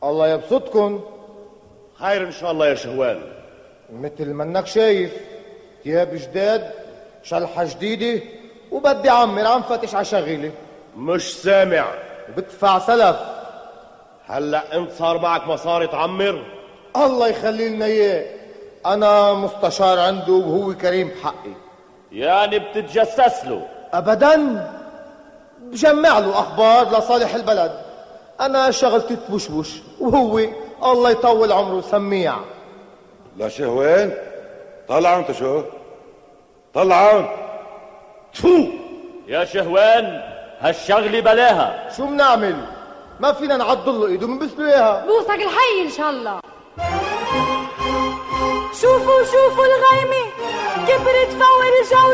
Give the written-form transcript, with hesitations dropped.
الله يبسطكن. خير ان شاء الله يا شهوان. مثل ما انك شايف، ثياب جداد، شلحة جديدة، وبدي عمر عم فتش عشغيلي. مش سامع. وبدفع سلف. هلا انت صار معك مصاري تعمر؟ الله يخلي لنا اياه، انا مستشار عنده وهو كريم بحقي. يعني بتتجسس له؟ ابدا، بجمع له اخبار لصالح البلد. انا شغلتي تبوشبوش وهو الله يطول عمره سميع. لا شهوان، طلعوا انت. شو طلعوا؟ تفو يا شهوان، هالشغلة بلاها. شو بنعمل؟ ما فينا نعضل له ايده بنبس له اياها. بوسك الحي ان شاء الله. شوفوا الغيمة كبرت فور الجو.